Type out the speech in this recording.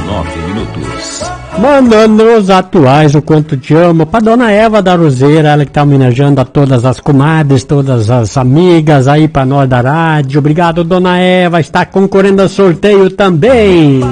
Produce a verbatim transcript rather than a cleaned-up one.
nove minutos. Mandando os atuais, o quanto te amo, pra dona Eva da Roseira, ela que tá homenageando a todas as comadres, todas as amigas aí pra nós da rádio. Obrigado, dona Eva, está concorrendo a sorteio também.